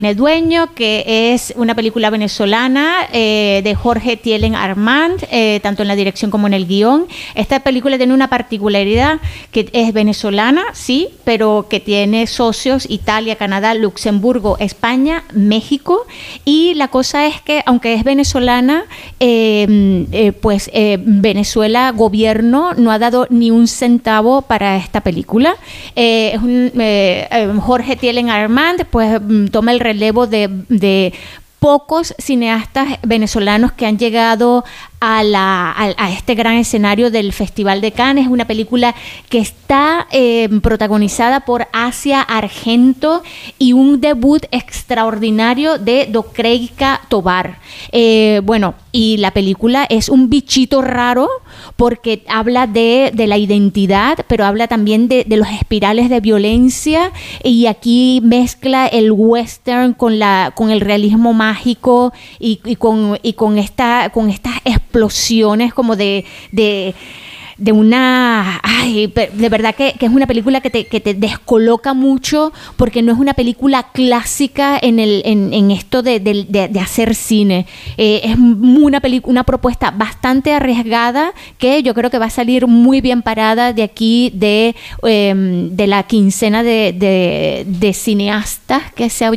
Dueño, que es una película venezolana de Jorge Thielen Armand, tanto en la dirección como en el guión. Esta película tiene una particularidad, que es venezolana, sí, pero que tiene socios Italia, Canadá, Luxemburgo, España, México. Y la cosa es que, aunque es venezolana, Venezuela, gobierno, no ha dado ni un centavo para esta película. Jorge Thielen Armand pues toma el relevo de pocos cineastas venezolanos que han llegado a este gran escenario del Festival de Cannes. Es una película que está protagonizada por Asia Argento y un debut extraordinario de Dokreika Tovar. Y la película es un bichito raro porque habla de la identidad, pero habla también de los espirales de violencia, y aquí mezcla el western con el realismo mágico y con estas explosiones como de una... de verdad que es una película que te descoloca mucho, porque no es una película clásica en esto de hacer cine. Es una propuesta bastante arriesgada, que yo creo que va a salir muy bien parada de aquí, de la quincena de cineastas que se ha